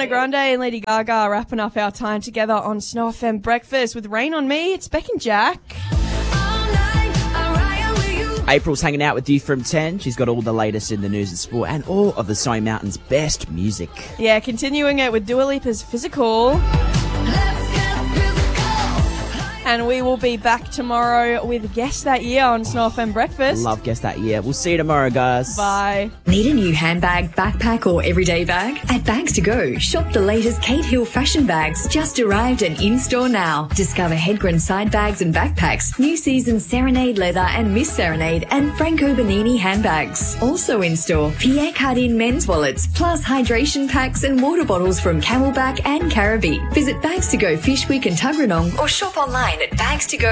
Ariana Grande and Lady Gaga wrapping up our time together on Snow FM Breakfast with Rain on Me. It's Beck and Jack. April's hanging out with you from 10. She's got all the latest in the news and sport and all of the Snowy Mountain's best music. Yeah, continuing it with Dua Lipa's Physical. And we will be back tomorrow with Guess That Year on Snow FM Breakfast. Love Guess That Year. We'll see you tomorrow, guys. Bye. Need a new handbag, backpack or everyday bag? At Bags to Go, shop the latest Kate Hill fashion bags. Just arrived and in-store now. Discover Hedgren side bags and backpacks, new season Serenade leather and Miss Serenade and Franco Bernini handbags. Also in-store, Pierre Cardin men's wallets, plus hydration packs and water bottles from Camelback and Caribbean. Visit Bags to Go Fishwick and Tuggeranong or shop online at bagstogo.com.au.